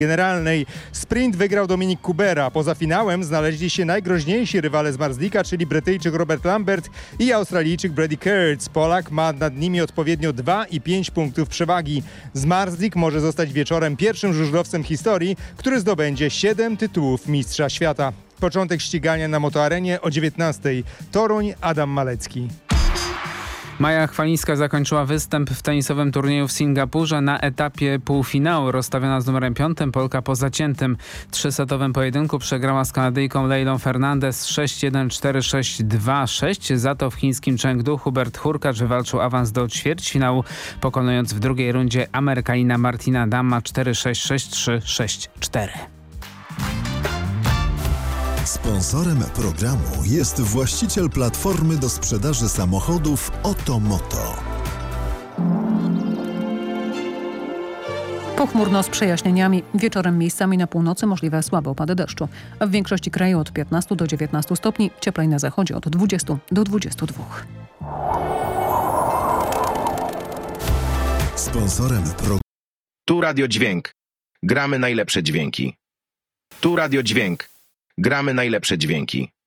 generalnej. Sprint wygrał Dominik Kubera. Poza finałem znaleźli się najgroźniejsi rywale z Marsdika, czyli Brytyjczyk Robert Lambert i Australijczyk Brady Kurtz. Polak ma nad nimi odpowiednio 2 i 5 punktów przewagi. Z Marsdik może zostać wieczorem pierwszym żużlowcem historii, który zdobędzie 7 tytułów mistrza świata. Początek ścigania na motoarenie o 19:00. Toruń, Adam Malecki. Maja Chwalińska zakończyła występ w tenisowym turnieju w Singapurze na etapie półfinału. Rozstawiona z numerem 5, Polka po zaciętym trzysetowym pojedynku przegrała z Kanadyjką Leilą Fernandez 6-1, 4-6, 2-6. Za to w chińskim Chengdu Hubert Hurkacz wywalczył awans do ćwierćfinału, pokonując w drugiej rundzie Amerykanina Martina Damma 4-6, 6-3, 6-4. Sponsorem programu jest właściciel platformy do sprzedaży samochodów Otomoto. Pochmurno z przejaśnieniami. Wieczorem miejscami na północy możliwe słabe opady deszczu. W większości kraju od 15 do 19 stopni, cieplej na zachodzie od 20 do 22. Sponsorem programu. Tu Radio Dźwięk. Gramy najlepsze dźwięki. Tu Radio Dźwięk. Gramy najlepsze dźwięki.